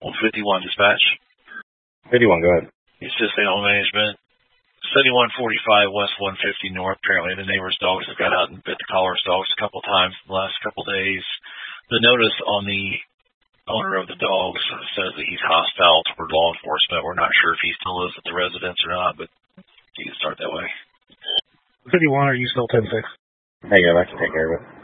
151 dispatch. 51, go ahead. Assist animal management. 7145 West 150 North. Apparently the neighbor's dogs have got out and bit the collar's dogs a couple times in the last couple days. The notice on the owner of the dogs says that he's hostile toward law enforcement. We're not sure if he still lives at the residence or not, but you can start that way. 51, are you still 10-6? Hey, I can take care of it.